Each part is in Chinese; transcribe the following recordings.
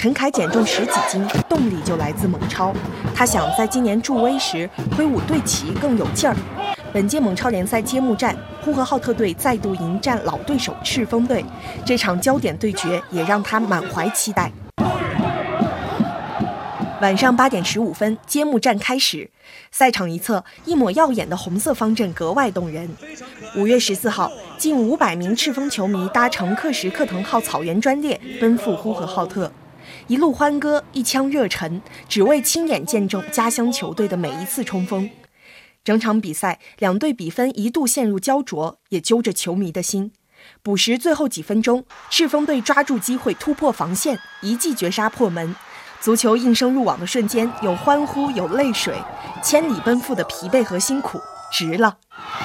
陈凯减重10几斤，动力就来自蒙超。他想在今年助威时挥舞队旗更有劲儿。本届蒙超联赛揭幕战，呼和浩特队再度迎战老对手赤峰队，这场焦点对决也让他满怀期待。晚上8点15分，揭幕战开始。赛场一侧，一抹耀眼的红色方阵格外动人。5月14号，近500名赤峰球迷搭乘克什克腾号草原专列奔赴呼和浩特，一路欢歌，一腔热忱，只为亲眼见证家乡球队的每一次冲锋。整场比赛，两队比分一度陷入焦灼，也揪着球迷的心。补时最后几分钟，赤峰队抓住机会突破防线，一记绝杀破门。足球应声入网的瞬间，有欢呼，有泪水，千里奔赴的疲惫和辛苦，值了。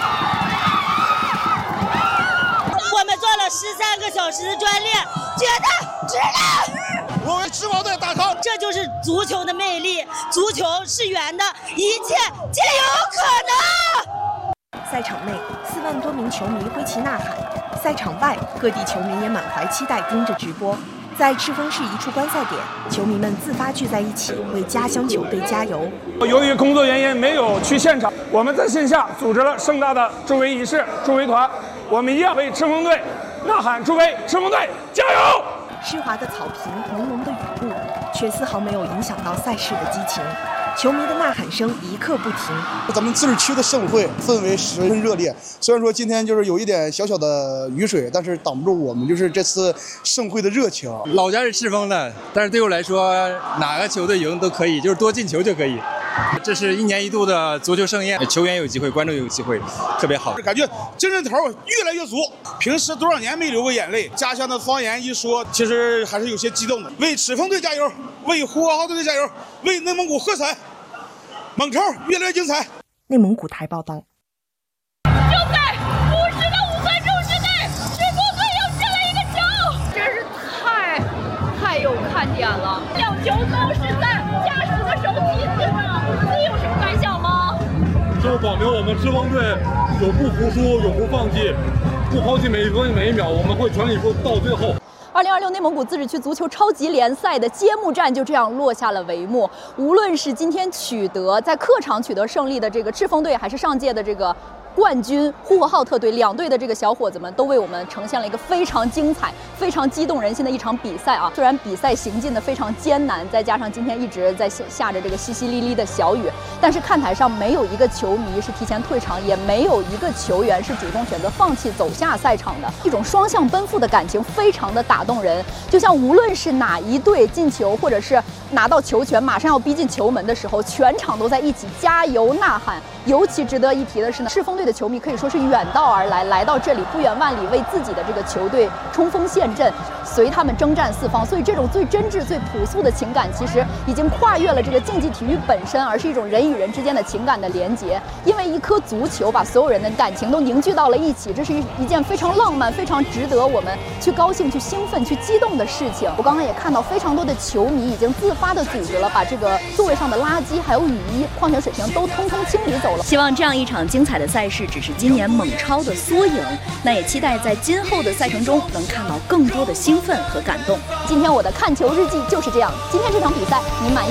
我们坐了13个小时的专列，觉得值了。 我为赤峰队打 call， 这就是足球的魅力，足球是圆的，一切皆有可能。 赛场内，4万多名球迷挥旗呐喊；赛场外，各地球迷也满怀期待盯着直播。在赤峰市一处观赛点，球迷们自发聚在一起，为家乡球队加油。 由于工作原因没有去现场，我们在线下组织了盛大的助威仪式、助威团，我们一样为赤峰队呐喊助威，赤峰队加油！ 湿滑的草坪，朦胧的雨雾，却丝毫没有影响到赛事的激情。球迷的呐喊声一刻不停。 咱们自治区的盛会氛围十分热烈，虽然说今天就是有一点小小的雨水，但是挡不住我们就是这次盛会的热情。 老家是赤峰的，但是对我来说，哪个球队赢都可以，就是多进球就可以。这是1年1度的足球盛宴，球员有机会，观众有机会，特别好。 感觉精神头越来越足。平时多少年没流过眼泪，家乡的方言一说，其实还是有些激动的。为赤峰队加油，为呼和浩特队加油，为内蒙古喝彩！蒙超越来越精彩。 内蒙古台报道。 就在50到5分钟之内，赤峰队又进了一个球，真是太有看点了。2球都是在家属的手底下，你有什么感想吗？ 就是表明我们赤峰队永不服输，永不放弃，不抛弃每一分每一秒，我们会全力以赴到最后。 2026内蒙古自治区足球超级联赛的揭幕战就这样落下了帷幕。无论是今天在客场取得胜利的这个赤峰队，还是上届的这个冠军呼和浩特队，两队的这个小伙子们都为我们呈现了一个非常精彩、非常激动人心的一场比赛啊！虽然比赛行进的非常艰难，再加上今天一直在下着这个淅淅沥沥的小雨，但是看台上没有一个球迷是提前退场，也没有一个球员是主动选择放弃走下赛场的。一种双向奔赴的感情非常的打动人，就像无论是哪一队进球，或者是拿到球权马上要逼近球门的时候，全场都在一起加油呐喊。尤其值得一提的是呢，赤峰队的球迷可以说是远道而来，来到这里不远万里为自己的这个球队冲锋陷阵，随他们征战四方。所以这种最真挚、最朴素的情感，其实已经跨越了这个竞技体育本身，而是一种人与人之间的情感的连结。因为一颗足球把所有人的感情都凝聚到了一起，这是一件非常浪漫、非常值得我们去高兴、去兴奋、去激动的事情。我刚刚也看到非常多的球迷已经自发的组织了，把这个座位上的垃圾还有雨衣、矿泉水瓶都通通清理走了。 希望这样一场精彩的赛事只是今年蒙超的缩影，那也期待在今后的赛程中能看到更多的兴奋和感动。 今天我的看球日记就是这样。今天这场比赛你满意？